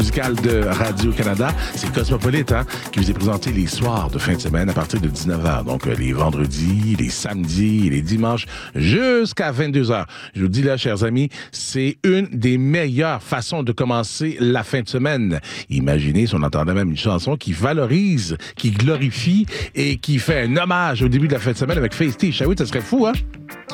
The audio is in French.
Musical de Radio-Canada. C'est Cosmopolite qui vous est présenté les soirs de fin de semaine à partir de 19h. Donc, les vendredis, les samedis, les dimanches, jusqu'à 22h. Je vous dis là, chers amis, c'est une des meilleures façons de commencer la fin de semaine. Imaginez si on entendait même une chanson qui valorise, qui glorifie et qui fait un hommage au début de la fin de semaine avec Feisty. Chaoui, ça serait fou, hein?